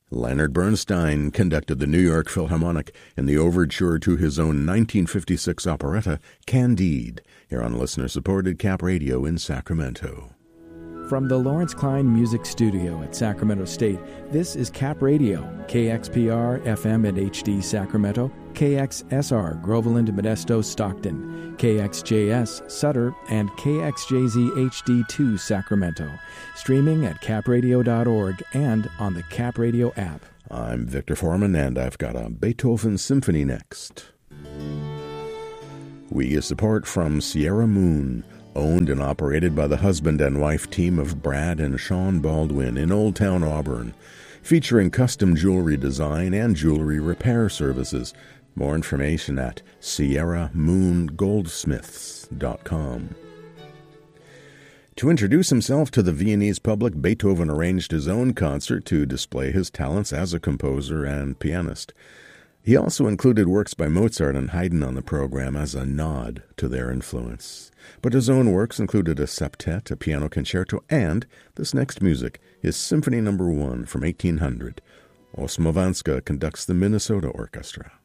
Leonard Bernstein conducted the New York Philharmonic in the overture to his own 1956 operetta, Candide, here on listener-supported Cap Radio in Sacramento. From the Lawrence Klein Music Studio at Sacramento State, this is Cap Radio, KXPR FM and HD Sacramento, KXSR Groveland, Modesto, Stockton, KXJS Sutter, and KXJZ HD2 Sacramento. Streaming at capradio.org and on the Cap Radio app. I'm Victor Foreman, and I've got a Beethoven symphony next. We get support from Sierra Moon, owned and operated by the husband and wife team of Brad and Sean Baldwin in Old Town Auburn, featuring custom jewelry design and jewelry repair services. More information at SierraMoonGoldsmiths.com. To introduce himself to the Viennese public, Beethoven arranged his own concert to display his talents as a composer and pianist. He also included works by Mozart and Haydn on the program as a nod to their influence. But his own works included a septet, a piano concerto, and, this next music, his Symphony No. 1 from 1800. Osmowska conducts the Minnesota Orchestra.